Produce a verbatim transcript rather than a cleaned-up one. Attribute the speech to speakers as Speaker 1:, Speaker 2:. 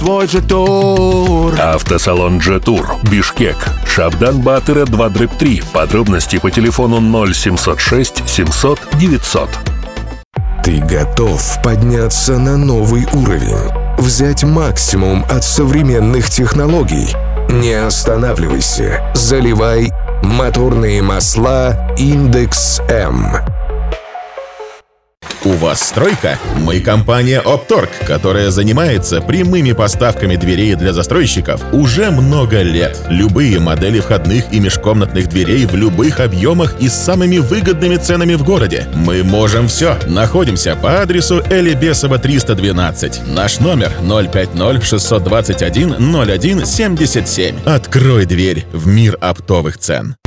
Speaker 1: твой же тур.
Speaker 2: Автосалон Джетур, Бишкек, Шабдан Батыра два дробь три. Подробности по телефону ноль семьсот шесть семьсот девятьсот.
Speaker 3: Ты готов подняться на новый уровень? Взять максимум от современных технологий? Не останавливайся. Заливай моторные масла Индекс М.
Speaker 4: У вас стройка? Мы компания Опторг, которая занимается прямыми поставками дверей для застройщиков уже много лет. Любые модели входных и межкомнатных дверей в любых объемах и с самыми выгодными ценами в городе. Мы можем все. Находимся по адресу Элибесова триста двенадцать. Наш номер ноль пять ноль шестьсот двадцать один ноль один семьдесят семь. Открой дверь в мир оптовых цен.